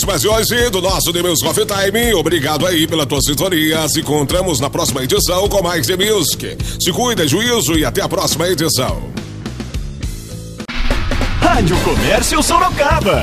Mas hoje do nosso The Music Coffee Time, obrigado aí pela tua sintonia. Se encontramos na próxima edição com mais The Music. Se cuida, juízo e até a próxima edição. Rádio Comércio Sorocaba.